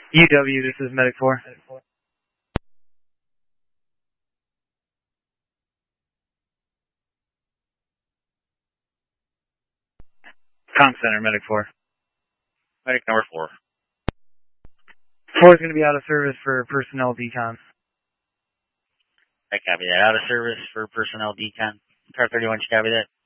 UW, this is Medic 4. Comm Center, Medic 4. Medic number 4. 4 is going to be out of service for personnel decon. I copy that. Out of service for personnel decon. Car 31, you copy that?